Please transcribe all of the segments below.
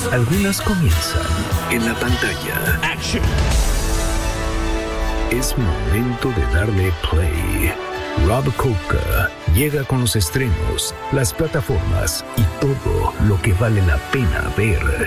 Algunas comienzan en la pantalla. Action. Es momento de darle play. Rob Coca llega con los estrenos, las plataformas y todo lo que vale la pena ver.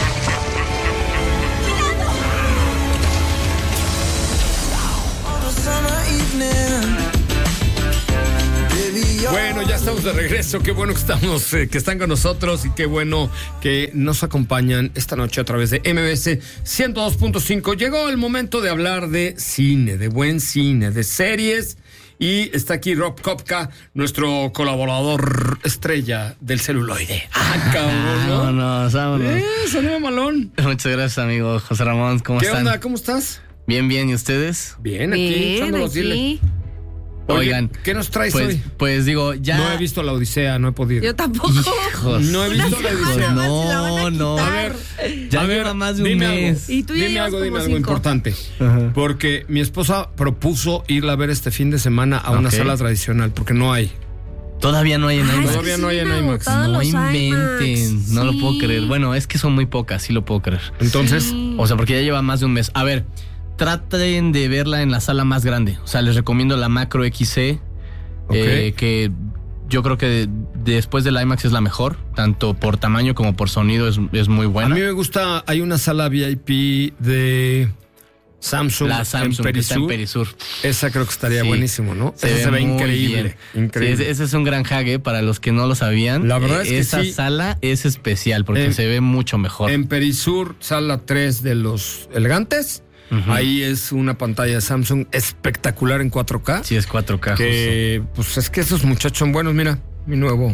Bueno, ya estamos de regreso. Qué bueno que estamos, que están con nosotros y qué bueno que nos acompañan esta noche a través de MBS 102.5. Llegó el momento de hablar de cine, de buen cine, de series. Y está aquí Rob Kopka, nuestro colaborador estrella del celuloide. Cabrón, ¿no? Vámonos. Salió malón. Muchas gracias, amigo José Ramón. ¿Cómo están? ¿Qué onda? ¿Cómo estás? Bien, ¿y ustedes? Bien, aquí echándolos, dile. Oye, Oigan, ¿qué nos traes pues, hoy? Pues digo, ya... No he visto La Odisea, no he podido. Yo tampoco. Hijos. No he visto La Odisea. No. A ver, Ya lleva más de un mes. Y tú ya dime llevas algo como 5. importante. Ajá. Porque mi esposa propuso irla a ver este fin de semana a una sala tradicional, porque no hay. Todavía no hay en IMAX. Todavía no hay en IMAX. No inventen, no lo puedo creer. Bueno, es que son muy pocas, sí lo puedo creer. Entonces, O sea, porque ya lleva más de un mes. A ver, traten de verla en la sala más grande. O sea, les recomiendo la Macro XC, que yo creo que después del IMAX es la mejor, tanto por tamaño como por sonido es muy buena. a mí me gusta, hay una sala VIP de Samsung, La Samsung que está en Perisur. Esa creo que estaría Sí. buenísimo, ¿no? Se Esa se ve muy increíble. bien. Increíble. Sí, ese es un gran hack, para los que no lo sabían. La verdad es que esa sí. sala es especial porque se ve mucho mejor. En Perisur, sala 3 de los elegantes. Ujú. Ahí es una pantalla de Samsung espectacular en 4K. Sí, es 4K. Que, pues es que esos muchachos son buenos, mira, mi nuevo.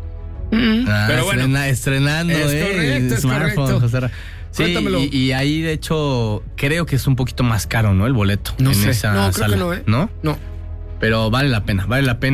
Pero bueno, estrenando, es correcto, es smartphone, correcto. José Ra. Sí, Cuéntamelo. y ahí de hecho creo que es un poquito más caro, ¿no? El boleto. No en sé. esa No, creo sala, que no, ¿eh? ¿No? No. Pero vale la pena.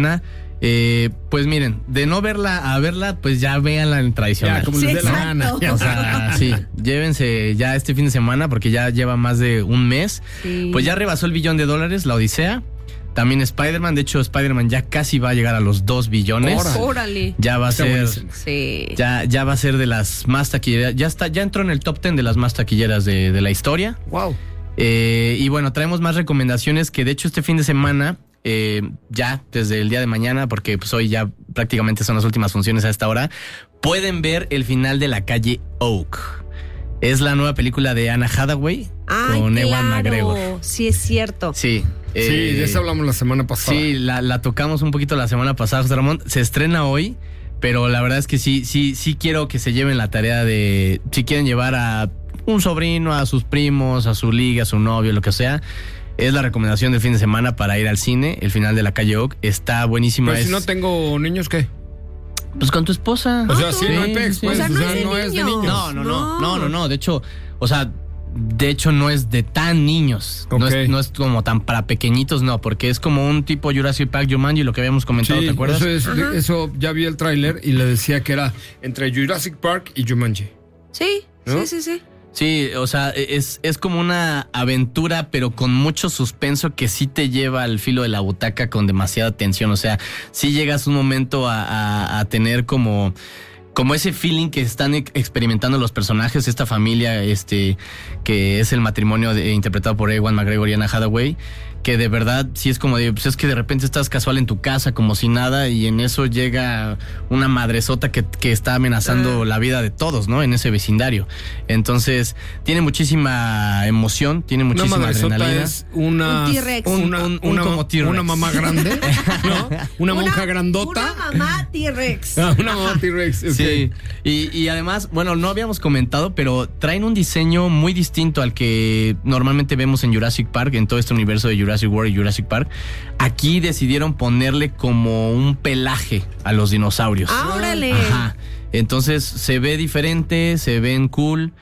Pues miren, de no verla a verla, pues ya véanla en tradicional. Ya, como les dé la gana. O sea, sí, llévense ya este fin de semana porque ya lleva más de un mes. Sí. Pues ya rebasó el $1 billón, La Odisea. También Spider-Man. De hecho, Spider-Man ya casi va a llegar a los 2 billones. Órale. Ya va a Está ser... buenísimo. Sí. Ya va a ser de las más taquilleras. Ya entró en el top 10 de las más taquilleras de la historia. Wow. Y bueno, traemos más recomendaciones que de hecho este fin de semana, ya desde el día de mañana, porque pues hoy ya prácticamente son las últimas funciones a esta hora, pueden ver el final de La Calle Oak. Es la nueva película de Anna Hathaway con Ewan McGregor. Sí, es cierto. Sí. Sí, de eso hablamos la semana pasada. Sí, la tocamos un poquito la semana pasada, José Ramón. Se estrena hoy, pero la verdad es que sí quiero que se lleven la tarea de, si quieren llevar a un sobrino, a sus primos, a su liga, a su novio, lo que sea, es la recomendación del fin de semana para ir al cine. El final de La Calle Oak está buenísima. Pero si no tengo niños, ¿qué? Pues con tu esposa. O sea, sí, no hay pex, pues. O sea, no es de no es de niños. No. De hecho, no es de tan niños. Ok. No es como tan para pequeñitos, no, porque es como un tipo Jurassic Park, Jumanji, lo que habíamos comentado, Sí, ¿te acuerdas? eso ya vi el tráiler y le decía que era entre Jurassic Park y Jumanji. Sí, ¿No? sí. Sí, o sea, es como una aventura, pero con mucho suspenso que sí te lleva al filo de la butaca con demasiada tensión. O sea, sí llegas un momento a tener como ese feeling que están experimentando los personajes, esta familia, que es el matrimonio interpretado por Ewan McGregor y Anna Hathaway, que de verdad sí es como de, pues es que de repente estás casual en tu casa como si nada y en eso llega una madresota que está amenazando la vida de todos, ¿no? En ese vecindario. Entonces, tiene muchísima emoción, tiene muchísima Una madresota adrenalina. es una... Un T-Rex. Un como T-Rex. Una mamá grande, ¿no? Una monja grandota. Una mamá T-Rex. Una mamá T-Rex, ok. Sí, y además, bueno, no habíamos comentado, pero traen un diseño muy distinto al que normalmente vemos en Jurassic Park, en todo este universo de Jurassic World y Jurassic Park. Aquí decidieron ponerle como un pelaje a los dinosaurios. ¡Órale! Ajá. Entonces se ve diferente, se ven cool,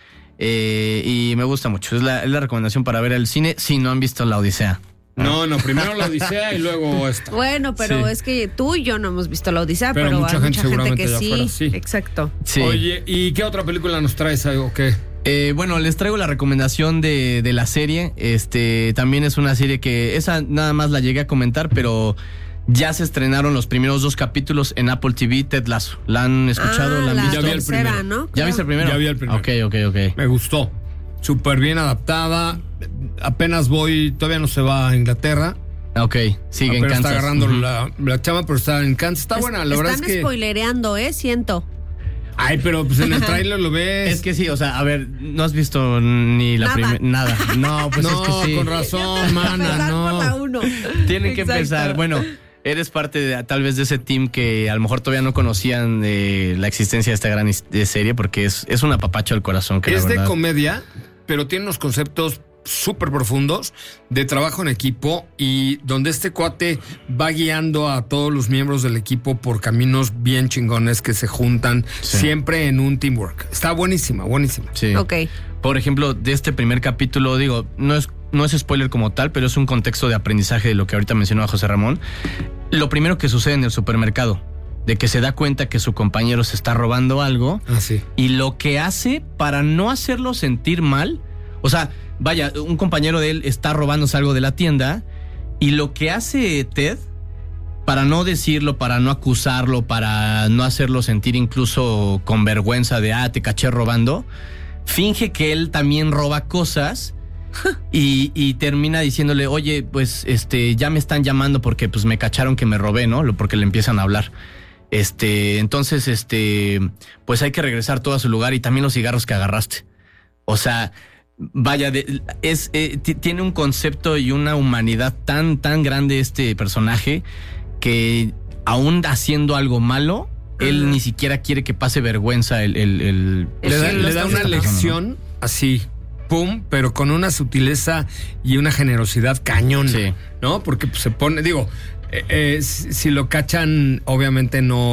y me gusta mucho. Es la recomendación para ver el cine si no han visto La Odisea. No, primero La Odisea y luego esta. Bueno, pero Sí. es que tú y yo no hemos visto La Odisea, Pero pero mucha hay gente mucha gente que seguramente allá sí. afuera, sí. Exacto. Sí. Oye, ¿y qué otra película nos traes o qué? Bueno, les traigo la recomendación de la serie. También es una serie que esa nada más la llegué a comentar, pero Ya se estrenaron los primeros 2 capítulos en Apple TV, Ted Lasso. ¿La han escuchado? ¿La han visto? Ya vi el primero. ¿No? ¿Ya viste el primero? Ya vi el primero. Ok. Me gustó. Súper bien adaptada. Apenas voy, todavía no se va a Inglaterra. Ok, sigue en Apenas Kansas. está agarrando la chama, pero está en Kansas. Está buena, la verdad es que... Están spoilereando, siento. Ay, pero pues en el tráiler lo ves. Es que sí, o sea, a ver, no has visto ni la primera... Nada. No, pues no, es que sí. con razón, mana, Por la no. 1. Tienen que empezar. Bueno, eres parte de, tal vez de ese team que a lo mejor todavía no conocían la existencia de esta gran serie, porque es un apapacho al corazón. Que Es la de verdad... comedia, pero tiene unos conceptos súper profundos de trabajo en equipo y donde este cuate va guiando a todos los miembros del equipo por caminos bien chingones que se juntan siempre en un teamwork. Está buenísima. Sí. Ok. Por ejemplo, de este primer capítulo, digo, no es spoiler como tal, pero es un contexto de aprendizaje de lo que ahorita mencionó a José Ramón. Lo primero que sucede en el supermercado, de que se da cuenta que su compañero se está robando algo, y lo que hace para no hacerlo sentir mal, o sea, vaya, un compañero de él está robándose algo de la tienda, y lo que hace Ted, para no decirlo, para no acusarlo, para no hacerlo sentir incluso con vergüenza de, te caché robando, finge que él también roba cosas y termina diciéndole, oye, pues ya me están llamando porque pues me cacharon que me robé, ¿no? Porque le empiezan a hablar. Entonces, pues hay que regresar todo a su lugar y también los cigarros que agarraste. O sea, vaya, tiene un concepto y una humanidad tan grande este personaje que aún haciendo algo malo, él ni siquiera quiere que pase vergüenza le da una lección así, pum, pero con una sutileza y una generosidad cañona, ¿no? Porque pues, se pone, digo, si lo cachan, obviamente no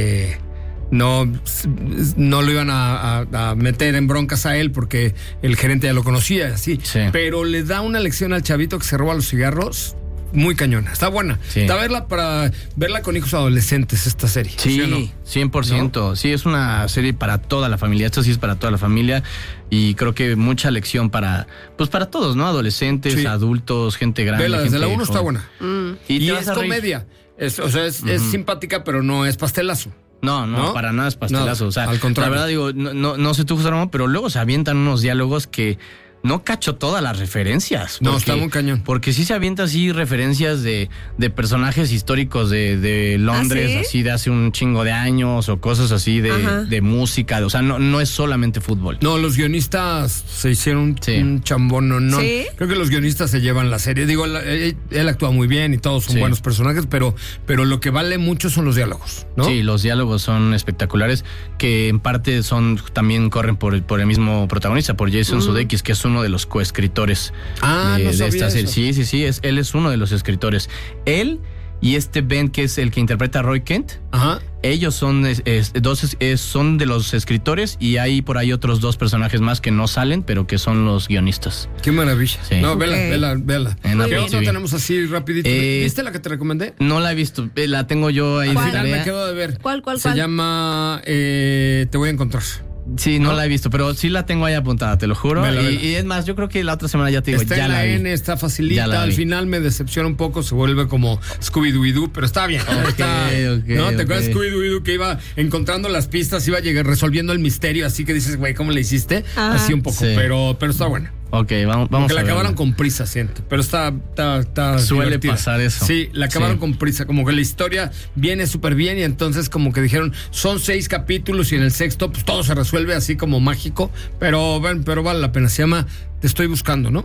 lo iban a meter en broncas a él porque el gerente ya lo conocía, así. Sí. Pero le da una lección al chavito que se roba los cigarros muy cañona. Está buena. Sí. Está para verla con hijos adolescentes esta serie. Sí, ¿sí o no? 100%. ¿No? Sí, es una serie para toda la familia. Esto sí es para toda la familia y creo que mucha lección para todos, ¿no? Adolescentes, adultos, gente grande. Vela, desde la 1 está buena. Y es comedia. Es simpática, pero no es pastelazo. No, para nada es pastelazo. No, o sea, al contrario. La verdad digo, no sé tú, José Ramón, pero luego se avientan unos diálogos que no cacho todas las referencias. No, está muy cañón. Porque sí se avienta así referencias de personajes históricos de Londres, así de hace un chingo de años o cosas así de música. O sea, no es solamente fútbol. No, los guionistas se hicieron un chambón. No. ¿Sí? Creo que los guionistas se llevan la serie. Digo, él actúa muy bien y todos son buenos personajes, pero lo que vale mucho son los diálogos, ¿no? Sí, los diálogos son espectaculares, que en parte también corren por el mismo protagonista, por Jason Sudeikis, que es uno de los coescritores de esta serie. Sí, él es uno de los escritores. Él y Ben, que es el que interpreta a Roy Kent. Ellos son son de los escritores y hay por ahí otros 2 personajes más que no salen, pero que son los guionistas. Qué maravilla. Sí. No, vela. ¿Qué otra TV. tenemos así rapidito? ¿Viste la que te recomendé? No la he visto, la tengo yo ahí. Al final me quedo de ver. ¿Cuál? Se llama Te voy a encontrar. Sí, no la he visto, pero sí la tengo ahí apuntada, te lo juro. Vela. Y es más, yo creo que la otra semana ya te digo, está ya en la vi. N, está facilita. Al final me decepciona un poco, se vuelve como Scooby-Doo, pero está bien. ¿No? ¿Te acuerdas de Scooby-Doo que iba encontrando las pistas, iba resolviendo el misterio, así que dices, güey, ¿cómo le hiciste? Así un poco, pero está buena. Ok, vamos porque la acabaron con prisa, siento. Pero está suele divertida. Pasar eso. Sí, la acabaron con prisa. Como que la historia viene súper bien y entonces como que dijeron, son 6 capítulos y en el 6º pues todo se resuelve así como mágico. Pero vale la pena. Se llama Te estoy buscando, ¿no?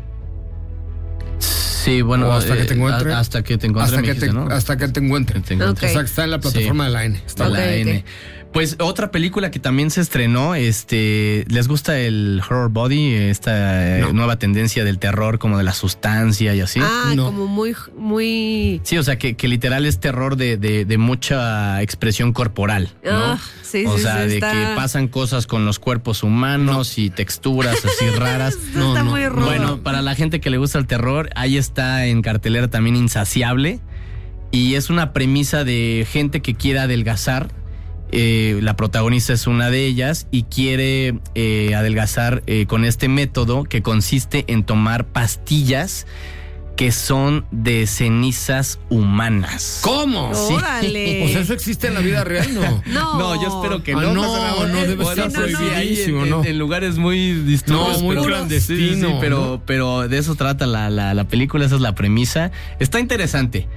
Sí, bueno. Hasta que te encuentre. Hasta que te encuentre. Hasta que te encuentre. Okay. O sea, que está en la plataforma de la N. Está la N. Pues otra película que también se estrenó, ¿les gusta el horror body? Esta nueva tendencia del terror, como de la sustancia y así. Como muy... Sí, o sea, que literal es terror de mucha expresión corporal, ¿no? O sea, de que pasan cosas con los cuerpos humanos y texturas así raras. Está muy raro. Bueno, para la gente que le gusta el terror, ahí está en cartelera también Insaciable. Y es una premisa de gente que quiere adelgazar. La protagonista es una de ellas y quiere adelgazar con este método que consiste en tomar pastillas que son de cenizas humanas. ¿Cómo? Órale. O sea, eso existe en la vida real, ¿no? No, yo espero que no. No, debe estar prohibidísimo, ¿no? En lugares muy distintos. No, muy clandestino. Sí, pero de eso trata la película, esa es la premisa. Está interesante.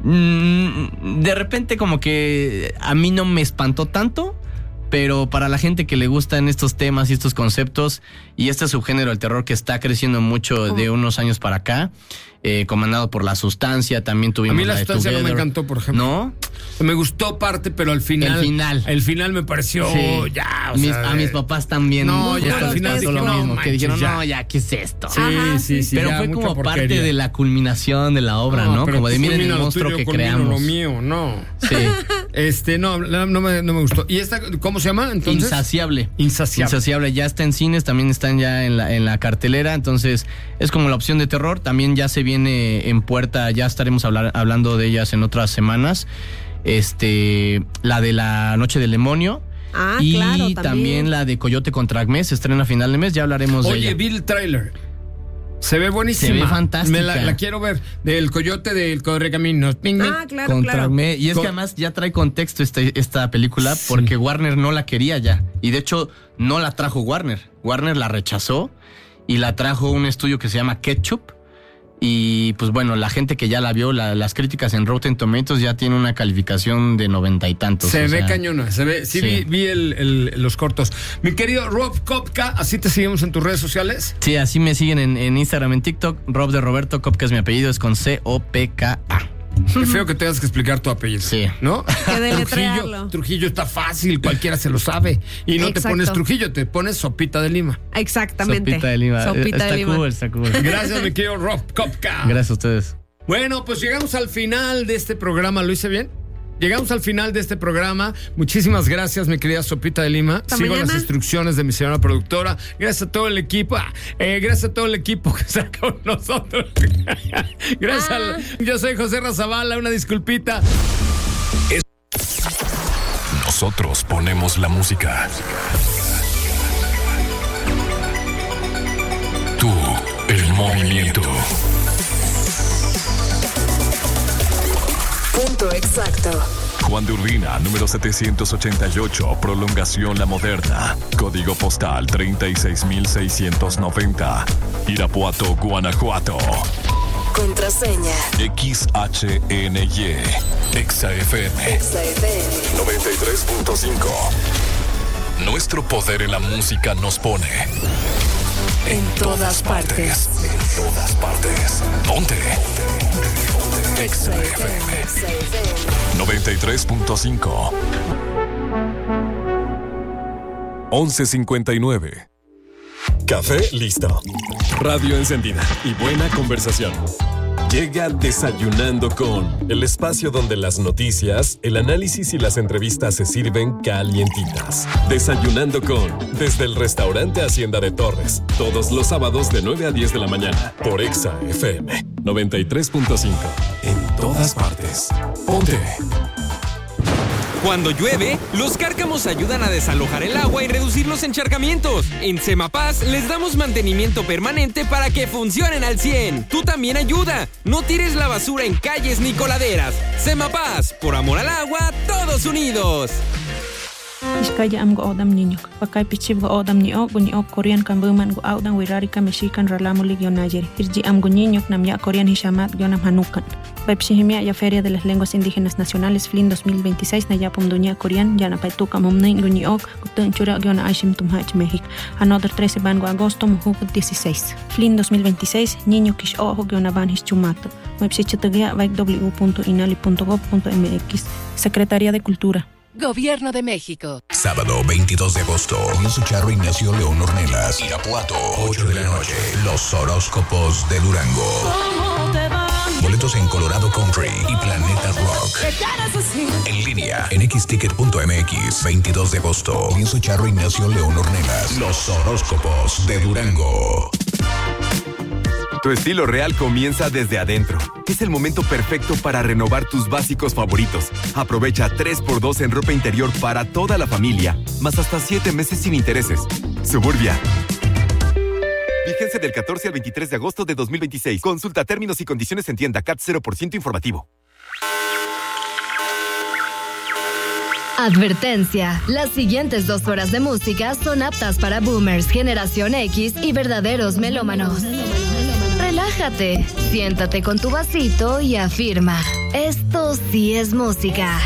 De repente como que a mí no me espantó tanto, pero para la gente que le gustan estos temas y estos conceptos y este subgénero del terror que está creciendo mucho de unos años para acá, comandado por La Sustancia, también tuvimos a mí La de Sustancia no me Together. encantó, por ejemplo. ¿No? Me gustó parte, pero al final... El final me pareció ya, o sea... A mis papás también. No, ya al final pasó dije, lo no mismo, que manches, dijeron, ya. no, ya, ¿qué es esto? Sí. Pero ya, fue mucha como parte porquería. de la culminación de la obra, ¿no? pero Como de, miren culmina el lo monstruo tuyo, que culmina creamos. lo mío, no. Sí. No me gustó. ¿Y esta, cómo se llama, entonces? Insaciable. Ya está en cines, también están ya en la cartelera, entonces es como la opción de terror. También ya se viene en puerta, ya estaremos hablando de ellas en otras semanas. La de La Noche del Demonio. Y claro, también la de Coyote contra Acme, se estrena a final de mes, ya hablaremos de ella. Oye, vi el tráiler. Se ve buenísima. Se ve fantástica. La quiero ver. Del Coyote del Correcaminos. Claro, contra claro. Acme. Y es que además ya trae contexto esta película porque Warner no la quería ya. Y de hecho no la trajo Warner. Warner la rechazó y la trajo un estudio que se llama Ketchup. Y pues bueno, la gente que ya la vio, las críticas en Rotten Tomatoes ya tiene una calificación de 90 y tantos. Se ve cañona, se ve. Sí. Vi los cortos. Mi querido Rob Kopka, ¿así te seguimos en tus redes sociales? Sí, así me siguen en Instagram, en TikTok. Rob de Roberto, Kopka es mi apellido, es con C-O-P-K-A. Qué feo que tengas que explicar tu apellido. Sí. ¿No? Que deletrearlo. Trujillo está fácil, cualquiera se lo sabe. Y no Exacto. te pones Trujillo, te pones Sopita de Lima. Exactamente. Sopita de Lima. Está cool. Gracias, mi querido Rob Kopka. Gracias a ustedes. Bueno, pues llegamos al final de este programa. ¿Lo hice bien? Llegamos al final de este programa. Muchísimas gracias, mi querida Sopita de Lima. Sigo mañana. las instrucciones de mi señora productora. Gracias a todo el equipo. Gracias a todo el equipo que está con nosotros. Gracias. Yo soy José Razabala. Una disculpita. Nosotros ponemos la música. Tú, el movimiento. Punto exacto. Juan de Urbina, número 788, prolongación La Moderna. Código postal 36690. Irapuato, Guanajuato. Contraseña. XHNY. XFM. XFM. 93.5. Nuestro poder en la música nos pone En todas partes. En todas partes. Ponte. XFM. 93.5. 11:59. Café listo. Radio encendida y buena conversación. Llega Desayunando con, el espacio donde las noticias, el análisis y las entrevistas se sirven calientitas. Desayunando con, desde el restaurante Hacienda de Torres, todos los sábados de 9 a 10 de la mañana, por Exa FM 93.5. En todas partes. Ponte. Cuando llueve, los cárcamos ayudan a desalojar el agua y reducir los encharcamientos. En Semapaz les damos mantenimiento permanente para que funcionen al 100. Tú también ayuda. No tires la basura en calles ni coladeras. Semapaz, por amor al agua, todos unidos. Iskaya am go odam niño. Pakai pichib go odam ni ok Korean kan buman go odam wirari ka mexican ralamo ligio nayer. Irji am go niño nam ya Korean hishamat gionam hanukan. Baipshihimia ya Feria de las Lenguas Indígenas Nacionales FLIN 2026 na yapum dunia Korean ya na paituka momnein go ni ok gutun chura giona aishim tumhach México. Another 13 ban go agosto muhuk 16. FLIN 2026 niño kish ojo giona ban hischumato. Baipshichatagia www.inali.gov.mx. Secretaría de Cultura. Gobierno de México. Sábado 22 de agosto. Luis Charro Ignacio León Ornelas. Irapuato, 8 de la noche. Los horóscopos de Durango. Boletos en Colorado Country y Planeta Rock. En línea en xticket.mx. 22 de agosto. Luis Charro Ignacio León Ornelas. Los horóscopos de Durango. Tu estilo real comienza desde adentro. Es el momento perfecto para renovar tus básicos favoritos. Aprovecha 3x2 en ropa interior para toda la familia, más hasta 7 meses sin intereses. Suburbia. Vigencia del 14 al 23 de agosto de 2026. Consulta términos y condiciones en tienda. CAT 0% informativo. Advertencia. Las siguientes 2 horas de música son aptas para boomers, generación X y verdaderos melómanos. Relájate, siéntate con tu vasito y afirma: esto sí es música.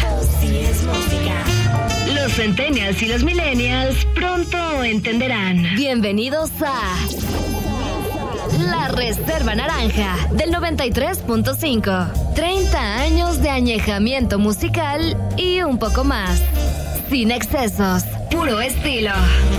Los centennials y los millennials pronto entenderán. Bienvenidos a La Reserva Naranja del 93.5. 30 años de añejamiento musical y un poco más. Sin excesos, puro estilo.